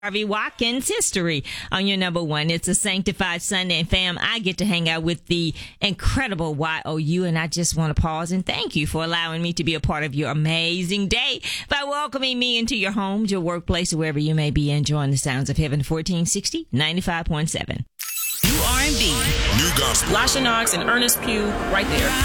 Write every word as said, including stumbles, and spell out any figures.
Harvey Watkins history on your number one. It's a sanctified Sunday, and fam, I get to hang out with the incredible Y O U, and I just want to pause and thank you for allowing me to be a part of your amazing day by welcoming me into your homes, your workplace, or wherever you may be enjoying the sounds of Heaven. Fourteen sixty, ninety-five point seven. New R and B, new gospel. Lasha Knox and Ernest Pugh right there.